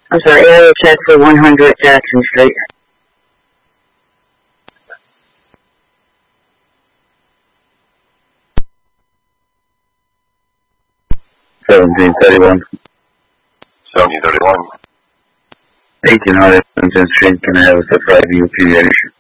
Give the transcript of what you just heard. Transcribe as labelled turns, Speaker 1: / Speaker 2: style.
Speaker 1: I'm sorry, area check for 100 Jackson Street.
Speaker 2: 1731.
Speaker 3: 1731.
Speaker 2: 1800 Street, can I have a 5 UPD issue?